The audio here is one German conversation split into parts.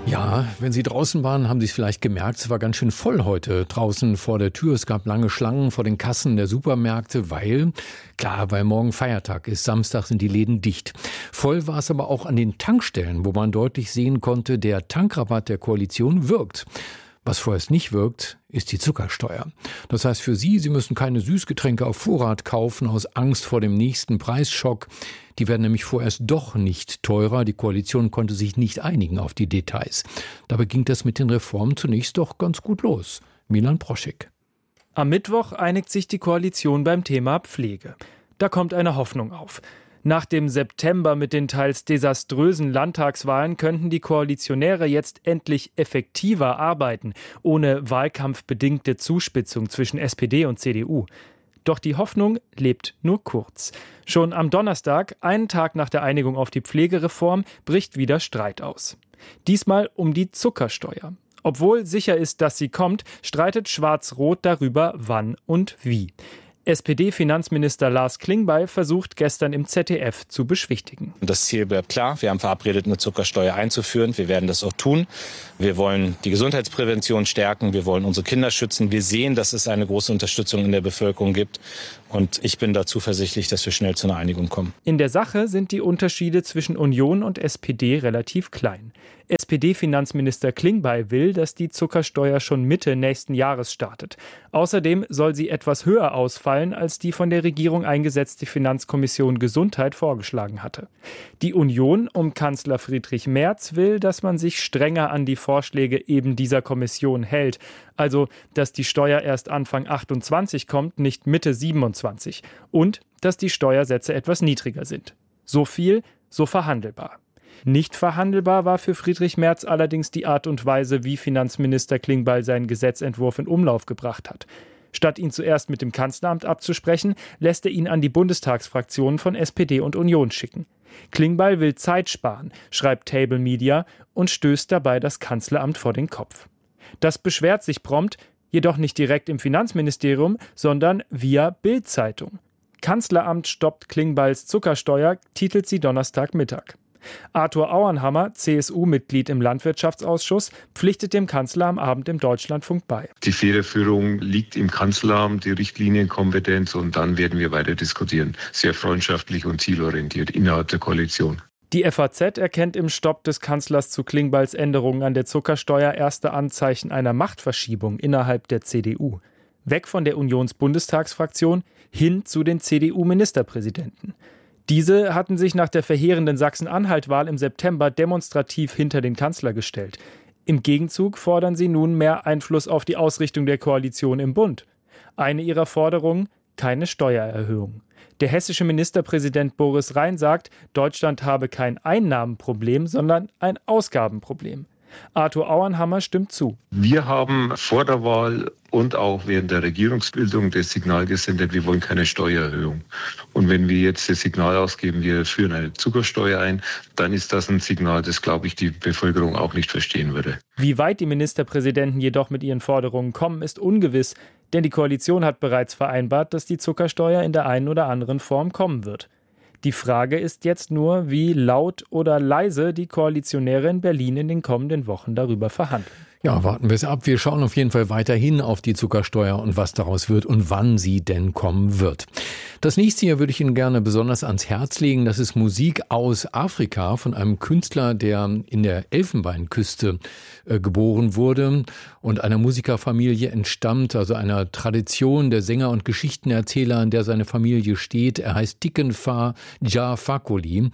Ja, wenn Sie draußen waren, haben Sie es vielleicht gemerkt, es war ganz schön voll heute draußen vor der Tür. Es gab lange Schlangen vor den Kassen der Supermärkte, weil morgen Feiertag ist. Samstag sind die Läden dicht. Voll war es aber auch an den Tankstellen, wo man deutlich sehen konnte, der Tankrabatt der Koalition wirkt. Was vorerst nicht wirkt, ist die Zuckersteuer. Das heißt für Sie müssen keine Süßgetränke auf Vorrat kaufen aus Angst vor dem nächsten Preisschock. Die werden nämlich vorerst doch nicht teurer. Die Koalition konnte sich nicht einigen auf die Details. Dabei ging das mit den Reformen zunächst doch ganz gut los. Milan Proschek. Am Mittwoch einigt sich die Koalition beim Thema Pflege. Da kommt eine Hoffnung auf. Nach dem September mit den teils desaströsen Landtagswahlen könnten die Koalitionäre jetzt endlich effektiver arbeiten, ohne wahlkampfbedingte Zuspitzung zwischen SPD und CDU. Doch die Hoffnung lebt nur kurz. Schon am Donnerstag, einen Tag nach der Einigung auf die Pflegereform, bricht wieder Streit aus. Diesmal um die Zuckersteuer. Obwohl sicher ist, dass sie kommt, streitet Schwarz-Rot darüber, wann und wie. SPD-Finanzminister Lars Klingbeil versucht gestern im ZDF zu beschwichtigen. Das Ziel bleibt klar. Wir haben verabredet, eine Zuckersteuer einzuführen. Wir werden das auch tun. Wir wollen die Gesundheitsprävention stärken. Wir wollen unsere Kinder schützen. Wir sehen, dass es eine große Unterstützung in der Bevölkerung gibt. Und ich bin da zuversichtlich, dass wir schnell zu einer Einigung kommen. In der Sache sind die Unterschiede zwischen Union und SPD relativ klein. SPD-Finanzminister Klingbeil will, dass die Zuckersteuer schon Mitte nächsten Jahres startet. Außerdem soll sie etwas höher ausfallen, als die von der Regierung eingesetzte Finanzkommission Gesundheit vorgeschlagen hatte. Die Union um Kanzler Friedrich Merz will, dass man sich strenger an die Vorschläge eben dieser Kommission hält. Also, dass die Steuer erst Anfang 28 kommt, nicht Mitte 27. Und dass die Steuersätze etwas niedriger sind. So viel, so verhandelbar. Nicht verhandelbar war für Friedrich Merz allerdings die Art und Weise, wie Finanzminister Klingbeil seinen Gesetzentwurf in Umlauf gebracht hat. Statt ihn zuerst mit dem Kanzleramt abzusprechen, lässt er ihn an die Bundestagsfraktionen von SPD und Union schicken. Klingbeil will Zeit sparen, schreibt Table Media und stößt dabei das Kanzleramt vor den Kopf. Das beschwert sich prompt, jedoch nicht direkt im Finanzministerium, sondern via Bild-Zeitung. Kanzleramt stoppt Klingbeils Zuckersteuer, titelt sie Donnerstagmittag. Arthur Auernhammer, CSU-Mitglied im Landwirtschaftsausschuss, pflichtet dem Kanzler am Abend im Deutschlandfunk bei. Die Federführung liegt im Kanzleramt, die Richtlinienkompetenz, und dann werden wir weiter diskutieren. Sehr freundschaftlich und zielorientiert innerhalb der Koalition. Die FAZ erkennt im Stopp des Kanzlers zu Klingbeils Änderungen an der Zuckersteuer erste Anzeichen einer Machtverschiebung innerhalb der CDU. Weg von der Unionsbundestagsfraktion hin zu den CDU-Ministerpräsidenten. Diese hatten sich nach der verheerenden Sachsen-Anhalt-Wahl im September demonstrativ hinter den Kanzler gestellt. Im Gegenzug fordern sie nun mehr Einfluss auf die Ausrichtung der Koalition im Bund. Eine ihrer Forderungen: keine Steuererhöhung. Der hessische Ministerpräsident Boris Rhein sagt, Deutschland habe kein Einnahmenproblem, sondern ein Ausgabenproblem. Arthur Auernhammer stimmt zu. Wir haben vor der Wahl und auch während der Regierungsbildung das Signal gesendet, wir wollen keine Steuererhöhung. Und wenn wir jetzt das Signal ausgeben, wir führen eine Zuckersteuer ein, dann ist das ein Signal, das, glaube ich, die Bevölkerung auch nicht verstehen würde. Wie weit die Ministerpräsidenten jedoch mit ihren Forderungen kommen, ist ungewiss, denn die Koalition hat bereits vereinbart, dass die Zuckersteuer in der einen oder anderen Form kommen wird. Die Frage ist jetzt nur, wie laut oder leise die Koalitionäre in Berlin in den kommenden Wochen darüber verhandeln. Ja, warten wir es ab. Wir schauen auf jeden Fall weiterhin auf die Zuckersteuer und was daraus wird und wann sie denn kommen wird. Das nächste hier würde ich Ihnen gerne besonders ans Herz legen. Das ist Musik aus Afrika von einem Künstler, der in der Elfenbeinküste geboren wurde und einer Musikerfamilie entstammt, also einer Tradition der Sänger und Geschichtenerzähler, in der seine Familie steht. Er heißt Tikenfa Jah Fakoly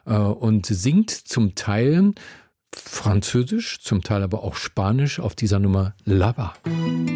und singt zum Teil Französisch, zum Teil aber auch Spanisch auf dieser Nummer Lava.